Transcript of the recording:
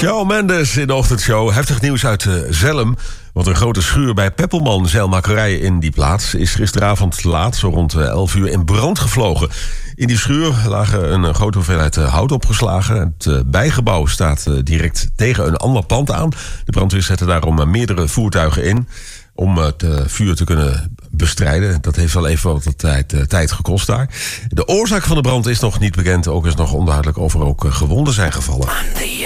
Shawn Mendes in de ochtendshow. Heftig nieuws uit Zelhem. Want een grote schuur bij Peppelman zeilmakerij in die plaats is gisteravond laat, zo rond 11 uur, in brand gevlogen. In die schuur lagen een grote hoeveelheid hout opgeslagen. Het bijgebouw staat direct tegen een ander pand aan. De brandweer zette daarom meerdere voertuigen in om het vuur te kunnen bestrijden. Dat heeft wel even wat tijd gekost daar. De oorzaak van de brand is nog niet bekend. Ook is nog onduidelijk of er ook gewonden zijn gevallen.